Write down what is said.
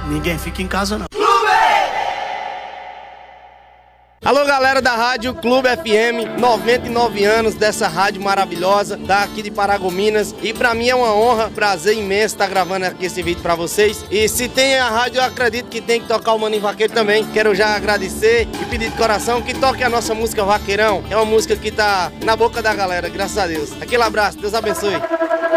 ninguém fica em casa não. Alô galera da Rádio Clube FM, 99 anos dessa rádio maravilhosa, daqui de Paragominas. E pra mim é uma honra, prazer imenso estar gravando aqui esse vídeo pra vocês. E se tem a rádio, eu acredito que tem que tocar o Maninho Vaqueiro também. Quero já agradecer e pedir de coração que toque a nossa música Vaqueirão. É uma música que tá na boca da galera, graças a Deus. Aquele abraço, Deus abençoe.